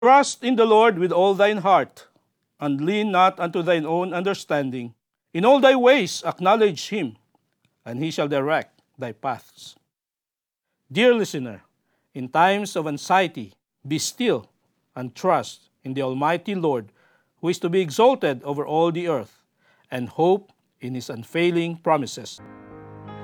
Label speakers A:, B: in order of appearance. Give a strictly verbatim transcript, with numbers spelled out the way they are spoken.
A: Trust in the Lord with all thine heart, and lean not unto thine own understanding. In all thy ways acknowledge him, and he shall direct thy paths. Dear listener, in times of anxiety, be still and trust in the Almighty Lord, who is to be exalted over all the earth, and hope in his unfailing promises.